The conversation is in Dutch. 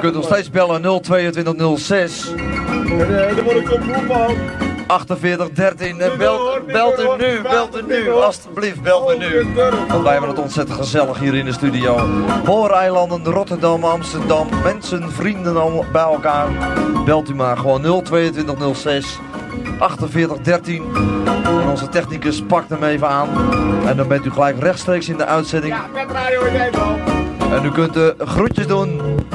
kunt nog steeds bellen 02206. Daar word ik zo moe van. 4813. En belt u nu. Alsjeblieft, belt u nu. Want wij hebben het ontzettend gezellig hier in de studio. Booreilanden, Rotterdam, Amsterdam. Mensen, vrienden allemaal bij elkaar. Belt u maar gewoon 02206 4813. En onze technicus pakt hem even aan. En dan bent u gelijk rechtstreeks in de uitzending. Ja, met radio idee man. En u kunt groetjes doen